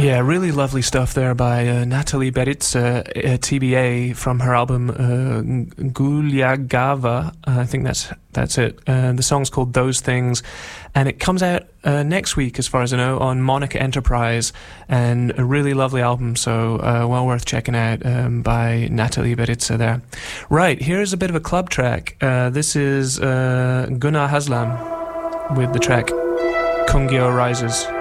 Yeah, really lovely stuff there by Natalie Beritz, TBA, from her album Gulyagava. I think that's it. The song's called Those Things, and it comes out next week, as far as I know, on Monica Enterprise, and a really lovely album, so well worth checking out by Natalie Beritz there. Right, here's a bit of a club track. This is Gunnar Haslam with the track Kungyo Rises.